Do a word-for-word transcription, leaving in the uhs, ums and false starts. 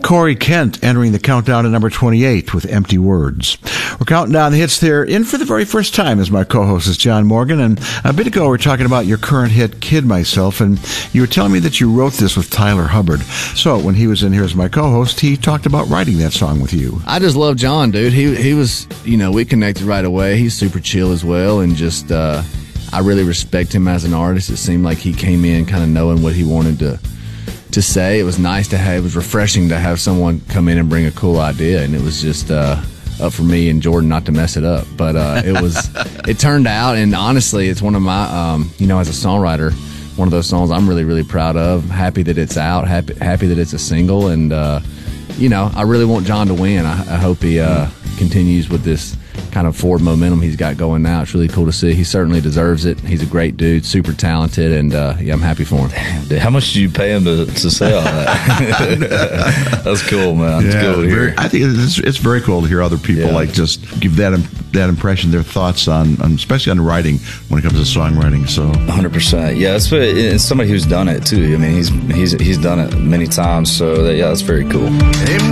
Corey Kent entering the countdown at number twenty-eight with Empty Words. We're counting down the hits there. In for the very first time as my co-host is John Morgan. And a bit ago, we were talking about your current hit, Kid Myself. And you were telling me that you wrote this with Tyler Hubbard. So when he was in here as my co-host, he talked about writing that song with you. I just love John, dude. He, he was, you know, we connected right away. He's super chill as well. And just, uh, I really respect him as an artist. It seemed like he came in kind of knowing what he wanted to to say. It was nice to have, it was refreshing to have someone come in and bring a cool idea, and it was just uh, up for me and Jordan not to mess it up. But uh, it was, it turned out, and honestly, it's one of my, um, you know, as a songwriter, one of those songs I'm really, really proud of. Happy that it's out, happy, happy that it's a single, and, uh, you know, I really want John to win. I, I hope he uh, continues with this kind of forward momentum he's got going now. It's really cool to see. He certainly deserves it. He's a great dude, super talented, and uh, yeah, I'm happy for him. Damn, dude, how much did you pay him to, to say all that? That's cool, man. It's Yeah, cool to hear. very, I think it's, it's very cool to hear other people Yeah. like just give that that impression, their thoughts on, on, especially on writing when it comes to songwriting. So one hundred percent. Yeah, it's, it's somebody who's done it too. I mean, he's he's he's done it many times. So that, yeah, that's very cool.